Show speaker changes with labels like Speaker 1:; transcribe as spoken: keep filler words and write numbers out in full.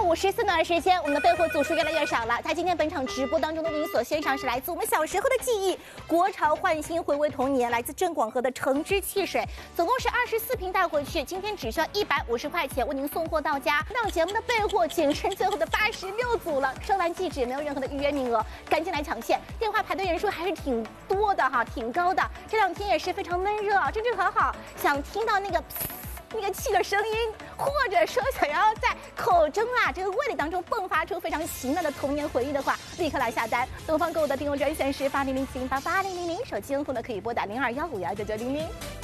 Speaker 1: 五十四秒的时间，我们的备货组数越来越少了。在今天本场直播当中，为您所献上是来自我们小时候的记忆，国潮焕新，回味童年，来自郑广和的橙汁汽水，总共是二十四瓶带回去，今天只需要一百五十块钱为您送货到家。那档节目的备货仅剩最后的八十六组了，收完即止，没有任何的预约名额，赶紧来抢线。电话排队人数还是挺多的哈，挺高的。这两天也是非常闷热啊，真正很好，想听到那个。那个气的声音，或者说想要在口中啊这个胃里当中迸发出非常奇妙的童年回忆的话，立刻来下单。东方购物的订购专线是八零零七零八八零零零，手机用户呢可以拨打零二幺五幺九九零零。